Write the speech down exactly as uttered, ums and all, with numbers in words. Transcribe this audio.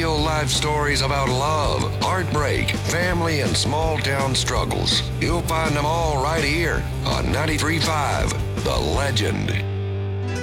real life stories about love, heartbreak, family, and small town struggles. You'll find them all right here on ninety-three point five The Legend.